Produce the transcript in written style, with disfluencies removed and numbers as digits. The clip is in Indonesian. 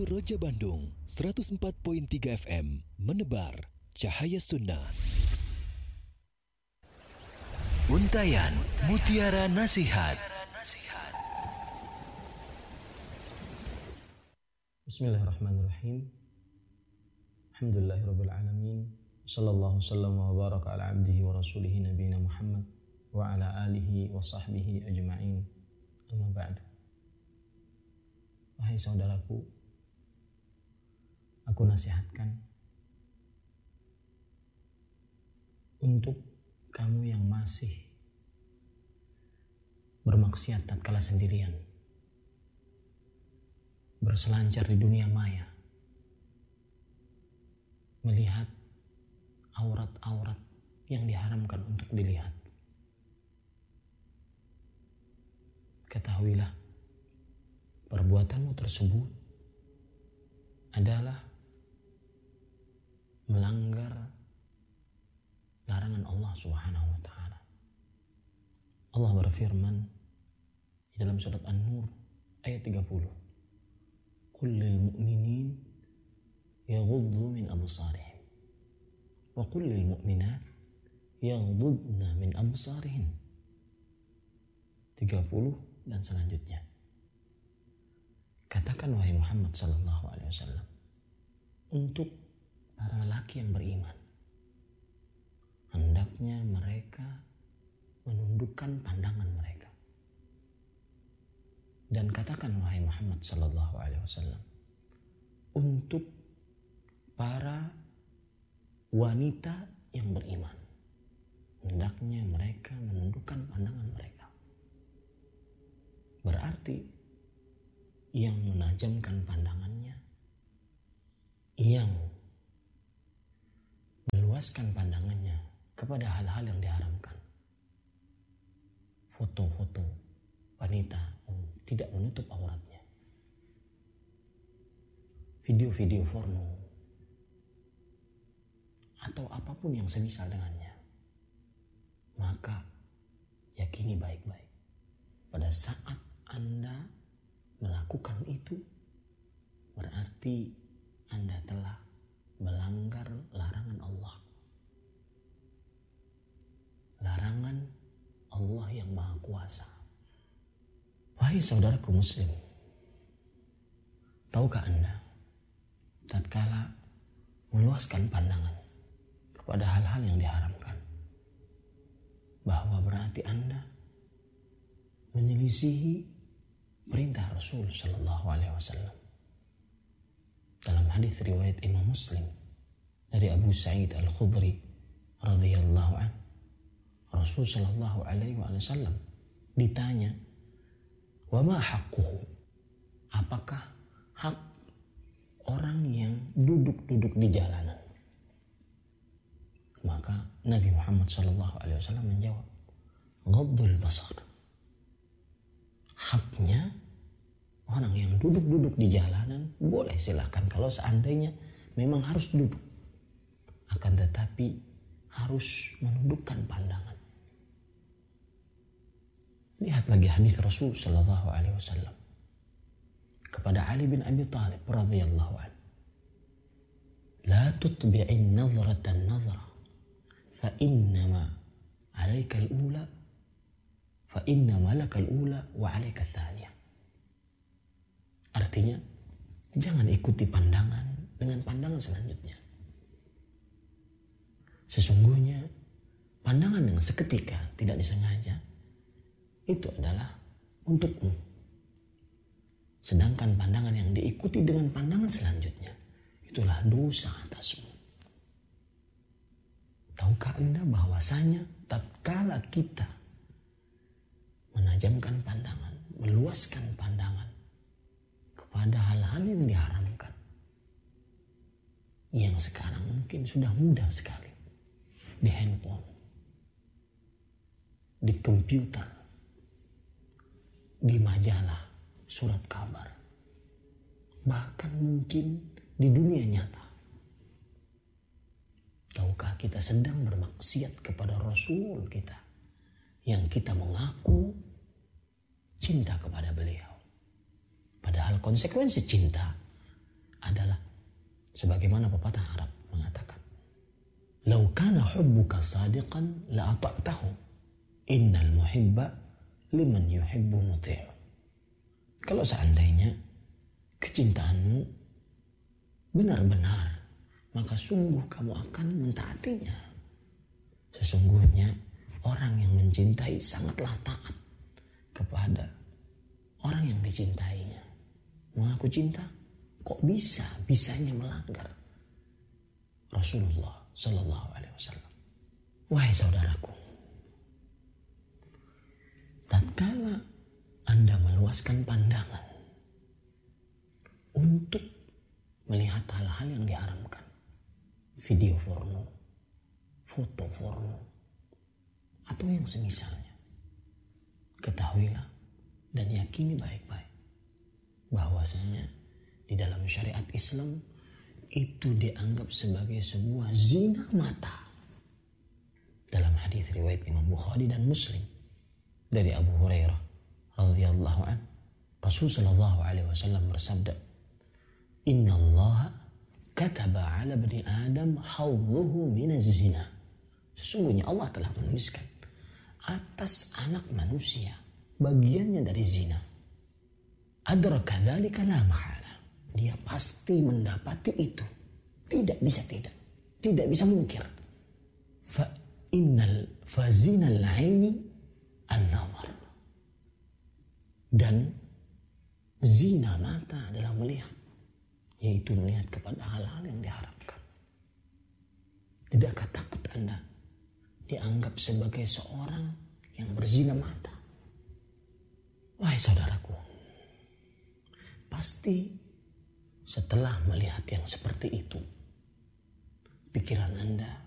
Roja Bandung 104.3 FM menebar cahaya sunnah. Untayan Mutiara Nasihat. Bismillahirrahmanirrahim. Alhamdulillahirabbil alamin. Sallallahu sallam wa baraka ala abdihi wa rasulihi nabiyina Muhammad wa ala alihi wa sahbihi ajma'in. Amma ba'du. Wahai saudaraku, aku nasihatkan untuk kamu yang masih bermaksiat tatkala sendirian, berselancar di dunia maya, melihat aurat-aurat yang diharamkan untuk dilihat. Ketahuilah, perbuatanmu tersebut adalah melanggar larangan Allah Subhanahu wa taala. Allah berfirman di dalam surat An-Nur ayat 30. Qul lil mu'minin yaghuddu min absarihim wa qul lil mu'minat yaghuddna min absarihin. 30 dan selanjutnya. Katakan wahai Muhammad sallallahu alaihi wasallam untuk para lelaki yang beriman, hendaknya mereka menundukkan pandangan mereka. Dan katakan wahai Muhammad sallallahu alaihi wasallam untuk para wanita yang beriman, hendaknya mereka menundukkan pandangan mereka. Berarti yang menajamkan pandangannya, yang meluaskan pandangannya kepada hal-hal yang diharamkan, foto-foto wanita tidak menutup auratnya, video-video porno, atau apapun yang semisal dengannya, maka yakini baik-baik, pada saat Anda melakukan itu, berarti Anda telah melanggar larangan Allah. Larangan Allah yang Maha Kuasa. Wahai saudaraku muslim, tahukah Anda, tatkala meluaskan pandangan kepada hal-hal yang diharamkan, bahwa berarti Anda menyelisihi perintah Rasul sallallahu alaihi wasallam. Dalam hadis riwayat Imam Muslim dari Abu Sa'id Al-Khudri radhiyallahu anhu, Rasul sallallahu alaihi wasallam ditanya, "Wa ma haqquhu?" Apakah hak orang yang duduk-duduk di jalanan? Maka Nabi Muhammad sallallahu alaihi wasallam menjawab, "Ghaddul basar." Haknya orang yang duduk-duduk di jalanan boleh silakan kalau seandainya memang harus duduk, akan tetapi harus menundukkan pandangan. Lihat lagi hadis Rasul sallallahu alaihi wasallam kepada Ali bin Abi Thalib radhiyallahu anhu, "La tutbi'in nazratan nazra fa innama 'alaika al-ula fa innama lakal ula wa 'alaika ats-tsaniyah." Artinya, jangan ikuti pandangan dengan pandangan selanjutnya. Sesungguhnya pandangan yang seketika tidak disengaja itu adalah untukmu. Sedangkan pandangan yang diikuti dengan pandangan selanjutnya itulah dosa atasmu. Tahukah Anda bahwasanya tatkala kita menajamkan pandangan, meluaskan pandangan kepada hal-hal yang diharamkan, yang sekarang mungkin sudah mudah sekali, di handphone, di komputer, di majalah, surat kabar, bahkan mungkin di dunia nyata. Tahukah kita sedang bermaksiat kepada Rasul kita yang kita mengaku cinta kepada beliau. Padahal konsekuensi cinta Sebagaimana pepatah Arab mengatakan, "Lau kana hubbuka sadiqan la ata'tahu. Innal muhibba liman yuhibbu muti'u." Kalau seandainya kecintaanmu benar-benar, maka sungguh kamu akan mentaatinya. Sesungguhnya orang yang mencintai sangatlah taat kepada orang yang dicintainya. Mengaku cinta, kok bisanya melanggar Rasulullah Sallallahu Alaihi Wasallam. Wahai saudaraku, tatkala Anda meluaskan pandangan untuk melihat hal-hal yang diharamkan, video porno, foto porno, atau yang semisalnya, ketahuilah dan yakini baik-baik bahwasanya di dalam syariat Islam itu dianggap sebagai sebuah zina mata. Dalam hadis riwayat Imam Bukhari dan Muslim dari Abu Hurairah radhiyallahu an, Rasul sallallahu alaihi wasallam bersabda, "Inna Allah kataba ala bani Adam hawdhuhu minaz zina." Sesungguhnya Allah telah menuliskan atas anak manusia bagiannya dari zina. Adraka dzalika la mahala. Dia pasti mendapati itu. Tidak bisa mungkir. Fa zinal aini an-nazar. Dan zina mata adalah melihat, yaitu melihat kepada hal-hal yang diharamkan. Tidakkah takut Anda dianggap sebagai seorang yang berzina mata? Wahai saudaraku, pasti setelah melihat yang seperti itu, pikiran Anda